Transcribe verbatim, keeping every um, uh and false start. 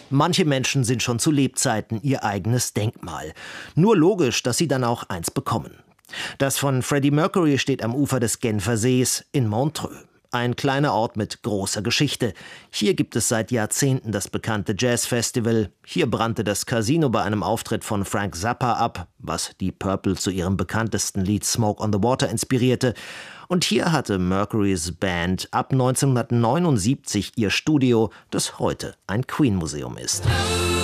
Manche Menschen sind schon zu Lebzeiten ihr eigenes Denkmal. Nur logisch, dass sie dann auch eins bekommen. Das von Freddie Mercury steht am Ufer des Genfer Sees in Montreux. Ein kleiner Ort mit großer Geschichte. Hier gibt es seit Jahrzehnten das bekannte Jazzfestival. Hier brannte das Casino bei einem Auftritt von Frank Zappa ab, was die Purple zu ihrem bekanntesten Lied Smoke on the Water inspirierte. Und hier hatte Mercurys Band ab neunzehnhundertneunundsiebzig ihr Studio, das heute ein Queen-Museum ist.